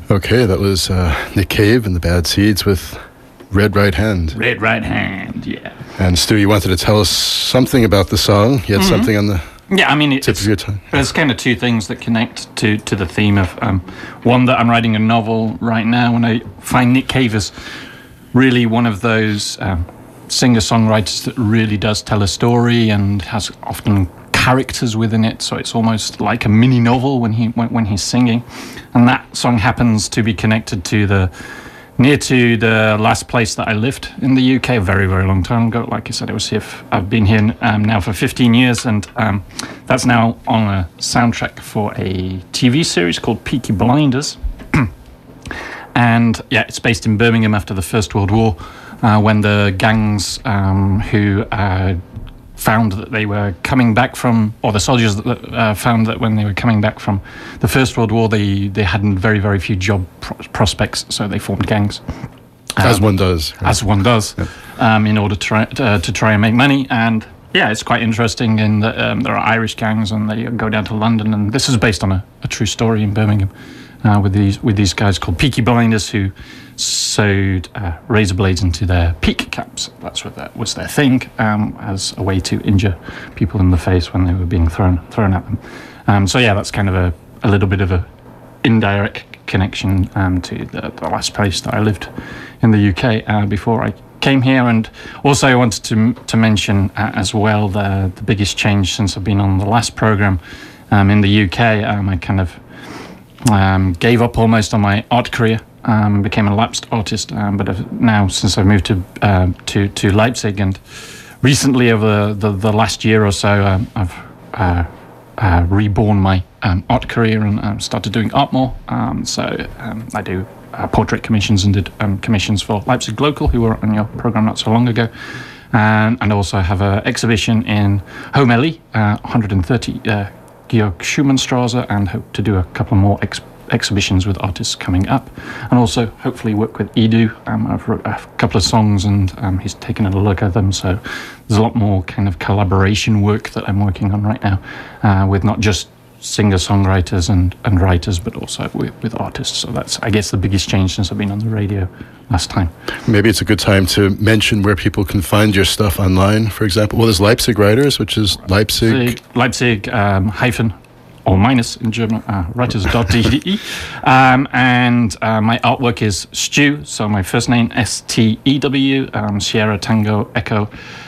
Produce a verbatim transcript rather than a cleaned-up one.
Okay, that was uh, Nick Cave and the Bad Seeds with Red Right Hand. Red Right Hand, yeah. And Stu, you wanted to tell us something about the song. You had mm-hmm. something on the yeah, I mean, tip it's, of your tongue. There's kind of two things that connect to, to the theme of um, one, that I'm writing a novel right now, and I find Nick Cave is really one of those um, singer-songwriters that really does tell a story and has often characters within it, so it's almost like a mini novel when he when, when he's singing. And that song happens to be connected to the near to the last place that I lived in the U K a very very long time ago. Like I said, I was here f- I've been here um, now for fifteen years, and um, that's now on a soundtrack for a T V series called Peaky Blinders. And yeah, it's based in Birmingham after the First World War, uh, when the gangs um, who uh, found that they were coming back from, or the soldiers that uh, found that when they were coming back from the First World War, they, they had very, very few job pro- prospects, so they formed gangs. Um, as one does. Right? As one does, yep. um, in order to try, uh, to try and make money. And yeah, it's quite interesting in that um, there are Irish gangs and they go down to London, and this is based on a, a true story in Birmingham. Uh, with these with these guys called Peaky Blinders, who sewed uh, razor blades into their peak caps. That's what that was their thing, um, as a way to injure people in the face when they were being thrown thrown at them. Um, so yeah, that's kind of a, a little bit of a indirect connection um, to the, the last place that I lived in the U K uh, before I came here. And also I wanted to to mention uh, as well the the biggest change since I've been on the last program um, in the U K. Um, I kind of Um, gave up almost on my art career, um, became a lapsed artist, um, but I've now, since I've moved to uh, to to Leipzig, and recently over the, the last year or so, um, I've uh, uh, reborn my um, art career and um, started doing art more. Um, so um, I do uh, portrait commissions and did um, commissions for Leipzig Local, who were on your program not so long ago, and, and also have an exhibition in Homeli, uh, one hundred thirty. Uh, Georg Schumannstraße, and hope to do a couple more ex- exhibitions with artists coming up, and also hopefully work with Edu. Um, I've wrote a couple of songs and um, he's taken a look at them, so there's a lot more kind of collaboration work that I'm working on right now, uh, with not just singer-songwriters and, and writers, but also with, with artists. So that's, I guess, the biggest change since I've been on the radio last time. Maybe it's a good time to mention where people can find your stuff online, for example. Well, there's Leipzig Writers, which is Leipzig... Leipzig, Leipzig um, hyphen, or minus in German, uh, writers dot d e. um, and uh, my artwork is Stew, so my first name, S T E W, um, Sierra Tango Echo,